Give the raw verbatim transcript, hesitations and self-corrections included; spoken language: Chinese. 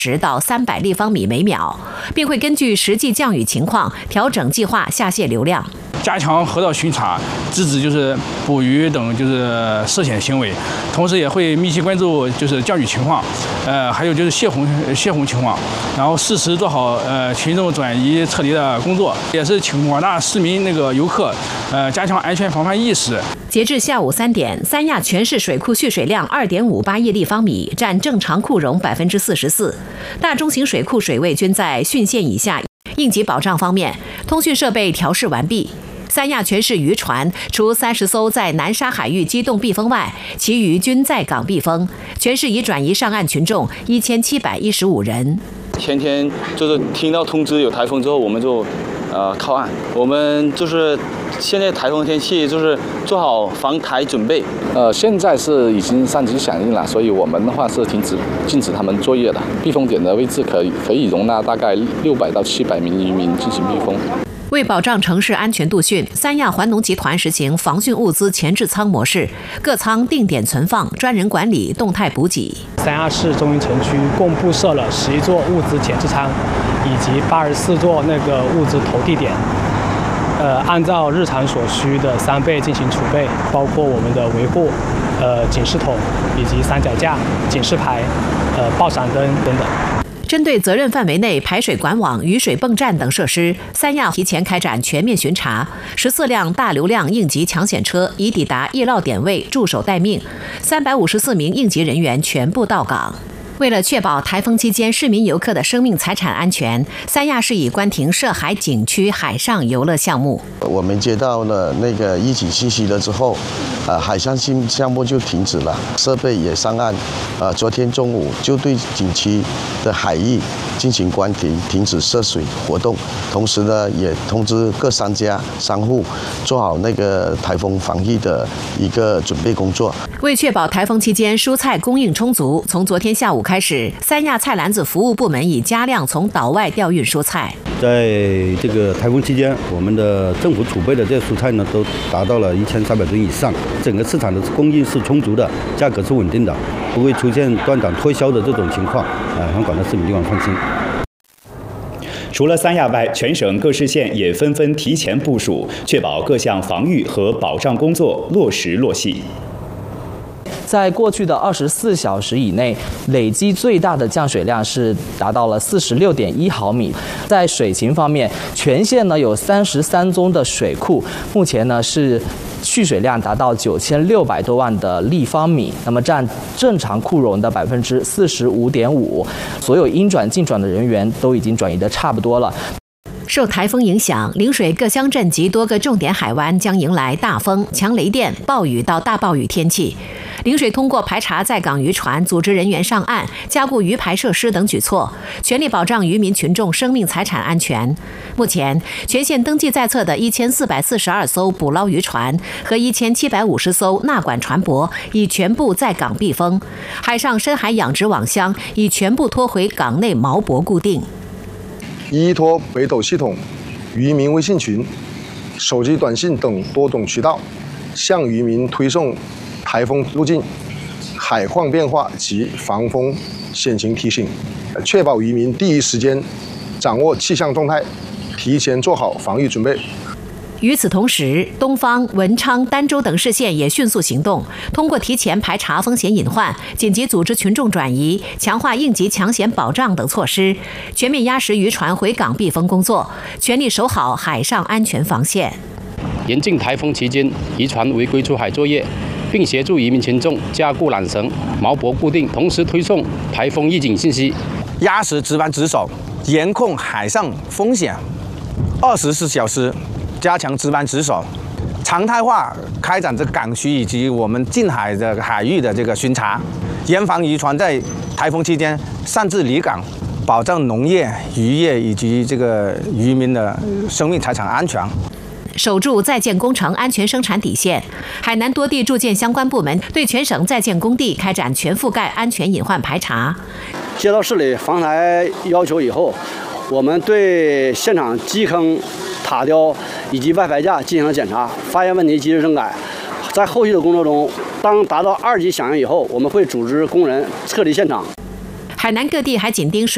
十到三百立方米每秒，并会根据实际降雨情况调整计划下泄流量。 加强河道巡查，制止就是捕鱼等就是涉险行为，同时也会密切关注就是降雨情况，呃，还有就是泄洪泄洪情况，然后适时做好呃群众转移撤离的工作，也是请广大市民那个游客，呃，加强安全防范意识。 截至下午三点，三亚全市水库蓄水量二点五八亿立方米，占正常库容百分之四十四，大中型水库水位均在汛线以下。应急保障方面，通讯设备调试完毕。三亚全市渔船除三十艘在南沙海域机动避风外，其余均在港避风。全市已转移上岸群众一千七百一十五人。 天天就是听到通知有台风之后，我们就呃靠岸。我们就是现在台风天气，就是做好防台准备。 呃，现在是已经三级响应了，所以我们的话是停止禁止他们作业的。避风点的位置可以可以容纳大概六百到七百名渔民进行避风。 为保障城市安全度汛，三亚环农集团实行防汛物资前置仓模式，各仓定点存放，专人管理，动态补给。 三亚市中营城区共布设了十一座物资前置仓，以及八十四座那个物资投递点。呃，按照日常所需的三倍进行储备，包括我们的维护、呃警示筒以及三脚架、警示牌、呃爆闪灯等等。 针对责任范围内排水管网、雨水泵站等设施，三亚提前开展全面巡查，十四辆大流量应急抢险车已抵达易涝点位驻守待命，三百五十四名应急人员全部到岗。为了确保台风期间市民游客的生命财产安全，三亚市已关停涉海景区海上游乐项目。 我们接到了那个预警信息了之后，呃，海上新项目就停止了，设备也上岸。呃，昨天中午就对景区的海域进行关停，停止涉水活动。同时呢，也通知各商家、商户做好那个台风防疫的一个准备工作。 为确保台风期间蔬菜供应充足，从昨天下午开始，三亚菜篮子服务部门已加量从岛外调运蔬菜。 在这个台风期间，我们的政府储备的这些蔬菜呢，都达到了一千三百吨以上，整个市场的供应是充足的，价格是稳定的，不会出现断档脱销的这种情况，啊，让广大市民地方放心。 除了三亚外，全省各市县也纷纷提前部署，确保各项防御和保障工作落实落细。 在过去的二十四小时以内，累计最大的降水量是达到了四十六点一毫米。在水情方面，全县呢有三十三宗的水库，目前呢是蓄水量达到九千六百多万的立方米，那么占正常库容的百分之四十五点五。所有应转进转的人员都已经转移的差不多了。 受台风影响，陵水各乡镇及多个重点海湾将迎来大风、强雷电、暴雨到大暴雨天气。陵水通过排查在港渔船、组织人员上岸、加固渔排设施等举措，全力保障渔民群众生命财产安全。目前，全县登记在册的一千四百四十二艘捕捞渔船和一千七百五十艘纳管船舶已全部在港避风，海上深海养殖网箱已全部拖回港内锚泊固定。 依托北斗系统、渔民微信群、手机短信等多种渠道，向渔民推送台风路径、海况变化及防风险情提醒，确保渔民第一时间掌握气象动态，提前做好防御准备。 与此同时，东方、文昌、儋州等市县也迅速行动，通过提前排查风险隐患、紧急组织群众转移、强化应急抢险保障等措施，全面压实渔船回港避风工作，全力守好海上安全防线。 严禁台风期间渔船违规出海作业，并协助渔民群众加固缆绳、锚泊固定，同时推送台风预警信息， 压实值班值守，严控海上风险，二十四小时。加强值班值守，常态化开展这港区以及我们近海的海域的这个巡查，严防渔船在台风期间擅自离港，保障农业、渔业以及这个渔民的生命财产安全。 守住在建工程安全生产底线，海南多地住建相关部门对全省在建工地开展全覆盖安全隐患排查。 接到市里防台要求以后，我们对现场基坑、塔吊以及外排架进行了检查，发现问题及时整改。在后续的工作中，当达到二级响应以后，我们会组织工人撤离现场。 海南各地还紧盯水